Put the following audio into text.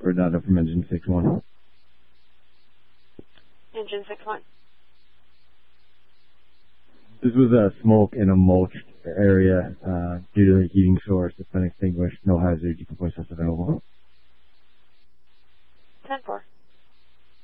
for data from engine 6-1. Engine 6-1. This was a smoke in a mulched area due to the heating source. It's been extinguished. No hazard. You can voice us available. 10-4.